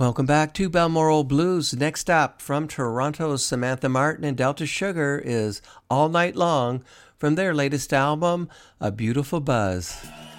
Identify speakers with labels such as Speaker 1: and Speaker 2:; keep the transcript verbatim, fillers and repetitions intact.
Speaker 1: Welcome back to Balmoral Blues. Next up from Toronto's Samantha Martin and Delta Sugar is All Night Long from their latest album, A Beautiful Buzz.